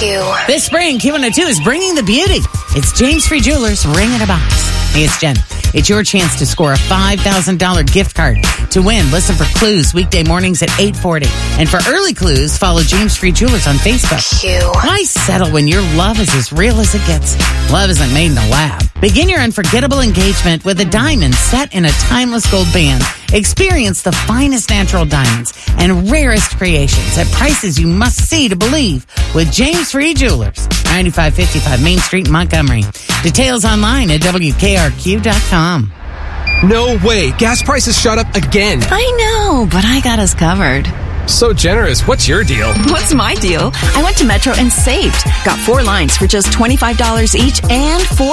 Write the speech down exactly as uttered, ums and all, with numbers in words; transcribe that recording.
Q. This spring, Q one oh two is bringing the beauty. It's James Free Jewelers Ring in a Box. Hey, it's Jen. It's your chance to score a five thousand dollars gift card. To win, listen for clues weekday mornings at eight forty. And for early clues, follow James Free Jewelers on Facebook. Q. Why settle when your love is as real as it gets? Love isn't made in a lab. Begin your unforgettable engagement with a diamond set in a timeless gold band. Experience the finest natural diamonds and rarest creations at prices you must see to believe with James Free Jewelers, ninety-five fifty-five Main Street, Montgomery. Details online at W K R Q dot com. No way. Gas prices shot up again. I know, but I got us covered. So generous. What's your deal? What's my deal? I went to Metro and saved. Got four lines for just twenty-five dollars each and four